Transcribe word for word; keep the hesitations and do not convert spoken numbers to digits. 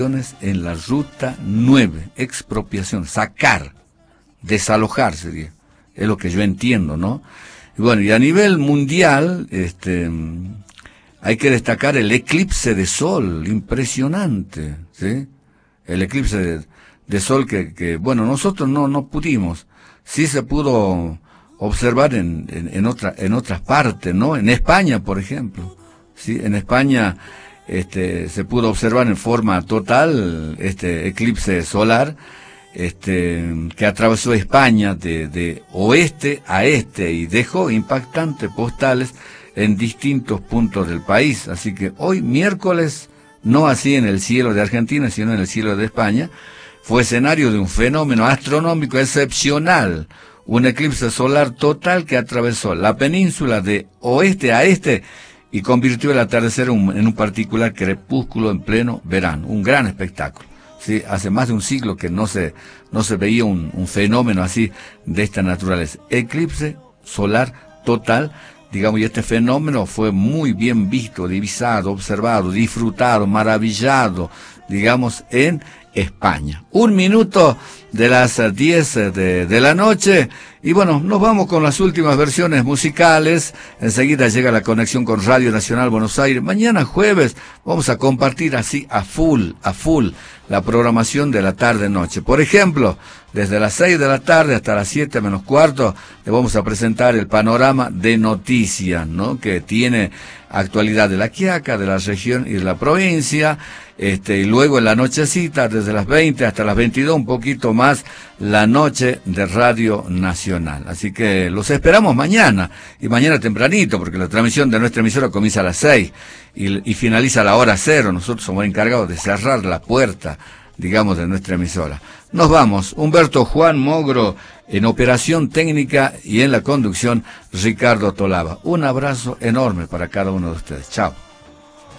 en la ruta nueve, expropiación, sacar, desalojar sería, es lo que yo entiendo, ¿no? Y bueno, y a nivel mundial, este, hay que destacar el eclipse de sol, impresionante, ¿sí? El eclipse de, de sol que, que, bueno, nosotros no, no pudimos, sí se pudo observar en, en, en otra, en otras partes, ¿no? En España, por ejemplo, sí, en España, este, se pudo observar en forma total este eclipse solar, este, que atravesó España de, de oeste a este y dejó impactantes postales en distintos puntos del país. Así que hoy, miércoles, no así en el cielo de Argentina, sino en el cielo de España, fue escenario de un fenómeno astronómico excepcional, un eclipse solar total que atravesó la península de oeste a este y convirtió el atardecer un, en un particular crepúsculo en pleno verano, un gran espectáculo. Sí, hace más de un siglo que no se no se veía un, un fenómeno así de esta naturaleza. Eclipse solar total, digamos, y este fenómeno fue muy bien visto, divisado, observado, disfrutado, maravillado, digamos, en España. Un minuto de las diez de, de la noche, y bueno, nos vamos con las últimas versiones musicales. Enseguida llega la conexión con Radio Nacional Buenos Aires. Mañana jueves vamos a compartir así a full, a full, la programación de la tarde-noche. Por ejemplo, desde las seis de la tarde hasta las siete menos cuarto, le vamos a presentar el panorama de noticias, ¿no? Que tiene actualidad de La Quiaca, de la región y de la provincia. Este, y luego en la nochecita, desde las veinte hasta las veintidós, un poquito más, la noche de Radio Nacional. Así que los esperamos mañana, y mañana tempranito, porque la transmisión de nuestra emisora comienza a las seis y, y finaliza a la hora cero. Nosotros somos encargados de cerrar la puerta, digamos, de nuestra emisora. Nos vamos. Humberto Juan Mogro en operación técnica y en la conducción Ricardo Tolaba. Un abrazo enorme para cada uno de ustedes. Chao.